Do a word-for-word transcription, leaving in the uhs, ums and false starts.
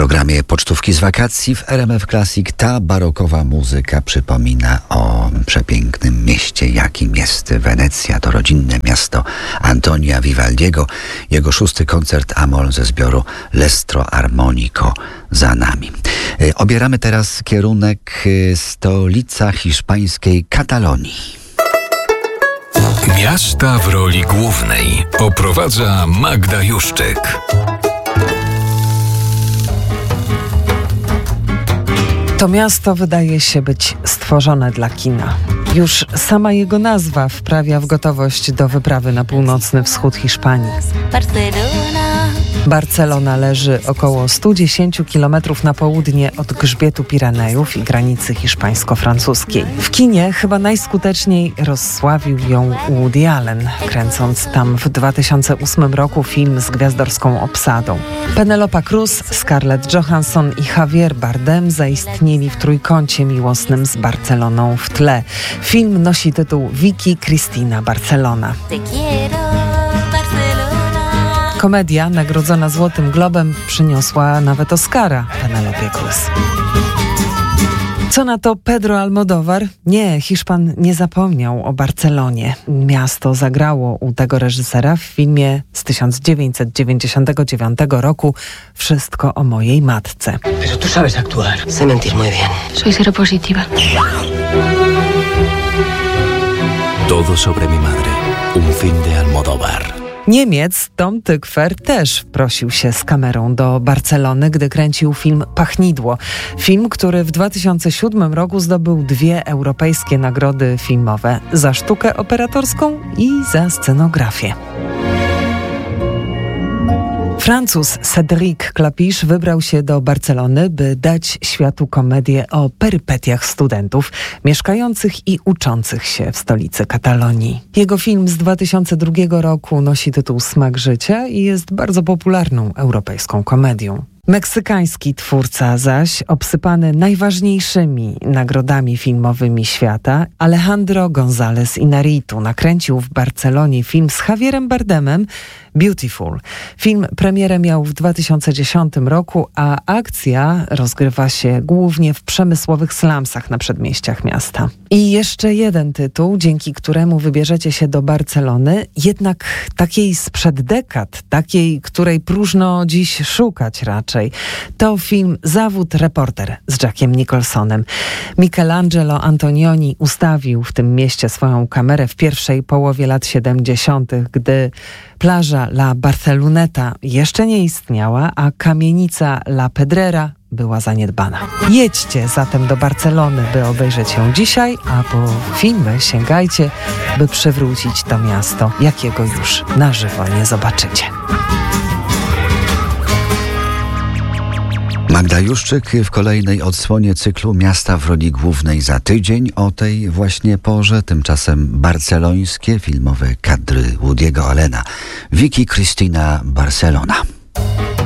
programie Pocztówki z wakacji w R M F Classic ta barokowa muzyka przypomina o przepięknym mieście, jakim jest Wenecja. To rodzinne miasto Antonia Vivaldiego. Jego szósty koncert Amol ze zbioru L'Estro Armonico za nami. Obieramy teraz kierunek stolica hiszpańskiej Katalonii. Miasta w roli głównej oprowadza Magda Juszczyk. To miasto wydaje się być stworzone dla kina. Już sama jego nazwa wprawia w gotowość do wyprawy na północny wschód Hiszpanii. Barcelona leży około sto dziesięć kilometrów na południe od grzbietu Pirenejów i granicy hiszpańsko-francuskiej. W kinie chyba najskuteczniej rozsławił ją Woody Allen, kręcąc tam w dwa tysiące ósmym roku film z gwiazdorską obsadą. Penelope Cruz, Scarlett Johansson i Javier Bardem zaistnieli w trójkącie miłosnym z Barceloną w tle. Film nosi tytuł Vicky Cristina Barcelona. Komedia, nagrodzona Złotym Globem, przyniosła nawet Oscara Penelopie Cruz. Co na to Pedro Almodóvar? Nie, Hiszpan nie zapomniał o Barcelonie. Miasto zagrało u tego reżysera w filmie z tysiąc dziewięćset dziewięćdziesiątego dziewiątego roku Wszystko o mojej matce. Pero tú sabes actuar. Sé mentir muy bien. Soy seropositiva. Todo sobre mi madre. Un film de Almodóvar. Niemiec Tom Tykwer też prosił się z kamerą do Barcelony, gdy kręcił film Pachnidło. Film, który w dwa tysiące siódmym roku zdobył dwie europejskie nagrody filmowe za sztukę operatorską i za scenografię. Francuz Cédric Clapiche wybrał się do Barcelony, by dać światu komedię o perypetiach studentów mieszkających i uczących się w stolicy Katalonii. Jego film z dwa tysiące drugiego roku nosi tytuł Smak życia i jest bardzo popularną europejską komedią. Meksykański twórca zaś, obsypany najważniejszymi nagrodami filmowymi świata, Alejandro González Iñárritu nakręcił w Barcelonie film z Javierem Bardemem Beautiful. Film premierę miał w dwa tysiące dziesiątym roku, a akcja rozgrywa się głównie w przemysłowych slumsach na przedmieściach miasta. I jeszcze jeden tytuł, dzięki któremu wybierzecie się do Barcelony, jednak takiej sprzed dekad, takiej, której próżno dziś szukać raczej. To film Zawód reporter z Jackiem Nicholsonem. Michelangelo Antonioni ustawił w tym mieście swoją kamerę w pierwszej połowie lat siedemdziesiątych, gdy plaża La Barceloneta jeszcze nie istniała, a kamienica La Pedrera była zaniedbana. Jedźcie zatem do Barcelony, by obejrzeć ją dzisiaj, a po filmy sięgajcie, by przywrócić to miasto, jakiego już na żywo nie zobaczycie. Magda Juszczyk w kolejnej odsłonie cyklu Miasta w roli głównej za tydzień o tej właśnie porze. Tymczasem barcelońskie filmowe kadry Woody'ego Allena. Vicky Cristina Barcelona.